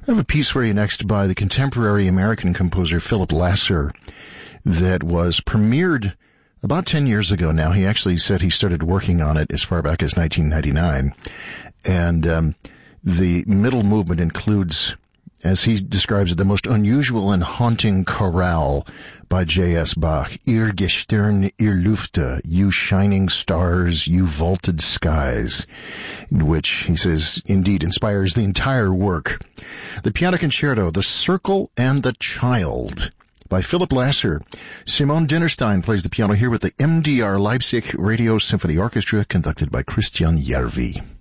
I have a piece for you next by the contemporary American composer Philip Lasser that was premiered about 10 years ago now. He actually said he started working on it as far back as 1999. And the middle movement includes, as he describes it, the most unusual and haunting chorale by J.S. Bach. Ihr Gestirn, ihr Lüfte, you shining stars, you vaulted skies, which, he says, indeed inspires the entire work. The piano concerto, The Circle and the Child, by Philip Lasser. Simone Dinnerstein plays the piano here with the MDR Leipzig Radio Symphony Orchestra, conducted by Christian Järvi.